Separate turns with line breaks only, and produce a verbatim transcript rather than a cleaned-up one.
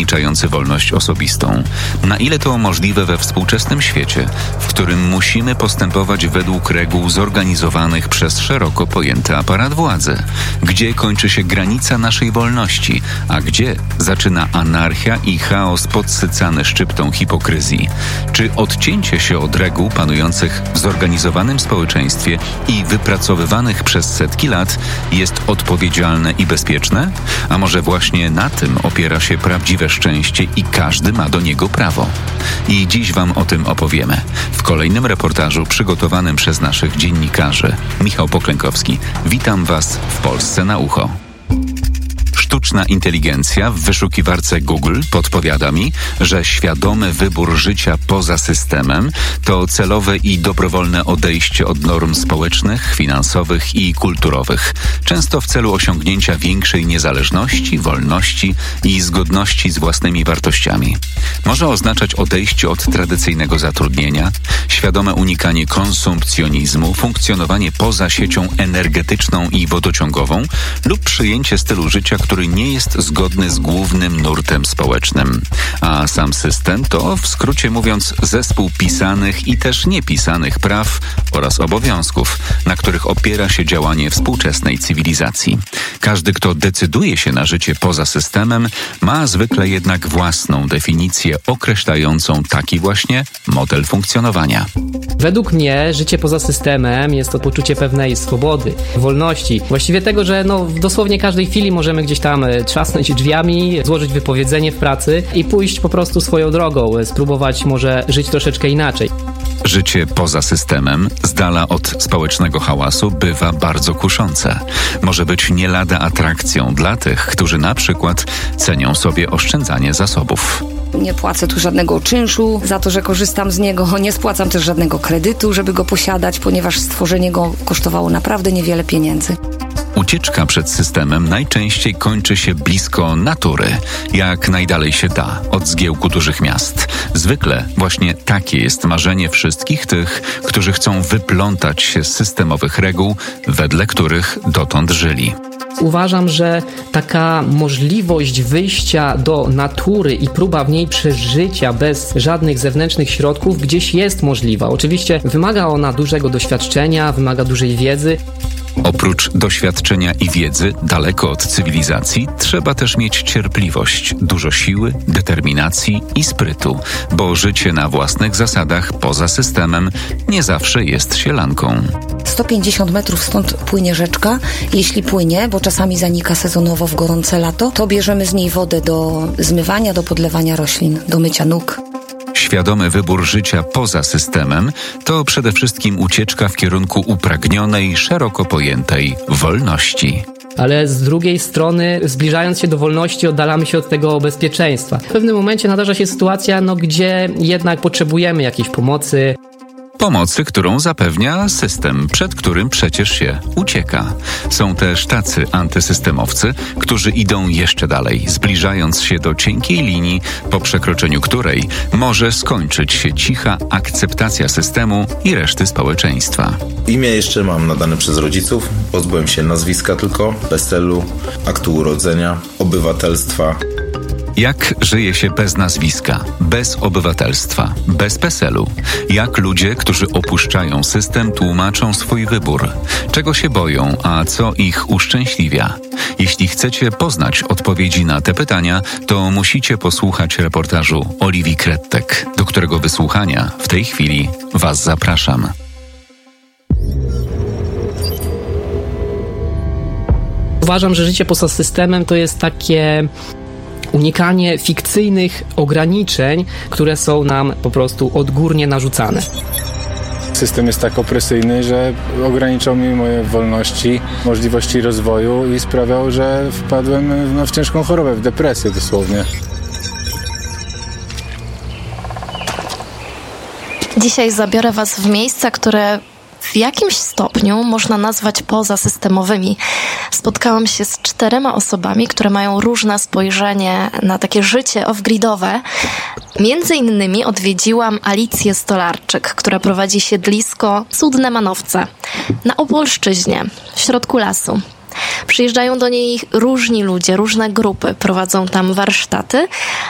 ograniczający wolność osobistą. Na ile to możliwe we współczesnym świecie, w którym musimy postępować według reguł zorganizowanych przez szeroko pojęty aparat władzy? Gdzie kończy się granica naszej wolności, a gdzie zaczyna anarchia i chaos podsycany szczyptą hipokryzji? Czy odcięcie się od reguł panujących w zorganizowanym społeczeństwie i wypracowywanych przez setki lat jest odpowiedzialne i bezpieczne? A może właśnie na tym opiera się prawdziwe szczęście i każdy ma do niego prawo? I dziś Wam o tym opowiemy. W kolejnym reportażu przygotowanym przez naszych dziennikarzy. Michał Poklękowski. Witam Was w Polsce na ucho. Sztuczna inteligencja w wyszukiwarce Google podpowiada mi, że świadomy wybór życia poza systemem to celowe i dobrowolne odejście od norm społecznych, finansowych i kulturowych, często w celu osiągnięcia większej niezależności, wolności i zgodności z własnymi wartościami. Może oznaczać odejście od tradycyjnego zatrudnienia, świadome unikanie konsumpcjonizmu, funkcjonowanie poza siecią energetyczną i wodociągową lub przyjęcie stylu życia, który nie jest zgodny z głównym nurtem społecznym. A sam system to, w skrócie mówiąc, zespół pisanych i też niepisanych praw oraz obowiązków, na których opiera się działanie współczesnej cywilizacji. Każdy, kto decyduje się na życie poza systemem, ma zwykle jednak własną definicję określającą taki właśnie model funkcjonowania.
Według mnie życie poza systemem jest to poczucie pewnej swobody, wolności. Właściwie tego, że no, w dosłownie każdej chwili możemy gdzieś tam trzasnąć drzwiami, złożyć wypowiedzenie w pracy i pójść po prostu swoją drogą, spróbować może żyć troszeczkę inaczej.
Życie poza systemem, z dala od społecznego hałasu, bywa bardzo kuszące. Może być nie lada atrakcją dla tych, którzy na przykład cenią sobie oszczędzanie zasobów.
Nie płacę tu żadnego czynszu za to, że korzystam z niego. Nie spłacam też żadnego kredytu, żeby go posiadać, ponieważ stworzenie go kosztowało naprawdę niewiele pieniędzy.
Ucieczka przed systemem najczęściej kończy się blisko natury, jak najdalej się da, od zgiełku dużych miast. Zwykle właśnie takie jest marzenie wszystkich tych, którzy chcą wyplątać się z systemowych reguł, wedle których dotąd żyli.
Uważam, że taka możliwość wyjścia do natury i próba w niej przeżycia bez żadnych zewnętrznych środków gdzieś jest możliwa. Oczywiście wymaga ona dużego doświadczenia, wymaga dużej wiedzy.
Oprócz doświadczenia i wiedzy, daleko od cywilizacji, trzeba też mieć cierpliwość, dużo siły, determinacji i sprytu, bo życie na własnych zasadach, poza systemem, nie zawsze jest sielanką.
sto pięćdziesiąt metrów stąd płynie rzeczka. Jeśli płynie, bo czasami zanika sezonowo w gorące lato, to bierzemy z niej wodę do zmywania, do podlewania roślin, do mycia nóg.
Świadomy wybór życia poza systemem to przede wszystkim ucieczka w kierunku upragnionej, szeroko pojętej wolności.
Ale z drugiej strony, zbliżając się do wolności, oddalamy się od tego bezpieczeństwa. W pewnym momencie nadarza się sytuacja, no, gdzie jednak potrzebujemy jakiejś pomocy.
Pomocy, którą zapewnia system, przed którym przecież się ucieka. Są też tacy antysystemowcy, którzy idą jeszcze dalej, zbliżając się do cienkiej linii, po przekroczeniu której może skończyć się cicha akceptacja systemu i reszty społeczeństwa.
Imię jeszcze mam nadane przez rodziców, pozbyłem się nazwiska tylko, PESEL-u, aktu urodzenia, obywatelstwa.
Jak żyje się bez nazwiska, bez obywatelstwa, bez PESEL-u? Jak ludzie, którzy opuszczają system, tłumaczą swój wybór? Czego się boją, a co ich uszczęśliwia? Jeśli chcecie poznać odpowiedzi na te pytania, to musicie posłuchać reportażu Oliwii Krettek, do którego wysłuchania w tej chwili Was zapraszam.
Uważam, że życie poza systemem to jest takie unikanie fikcyjnych ograniczeń, które są nam po prostu odgórnie narzucane.
System jest tak opresyjny, że ograniczał mi moje wolności, możliwości rozwoju i sprawiał, że wpadłem no, w ciężką chorobę, w depresję dosłownie.
Dzisiaj zabiorę Was w miejsca, które w jakimś stopniu można nazwać pozasystemowymi. Spotkałam się z czterema osobami, które mają różne spojrzenie na takie życie off-gridowe. Między innymi odwiedziłam Alicję Stolarczyk, która prowadzi siedlisko Cudne Manowce na Opolszczyźnie, w środku lasu. Przyjeżdżają do niej różni ludzie, różne grupy, prowadzą tam warsztaty,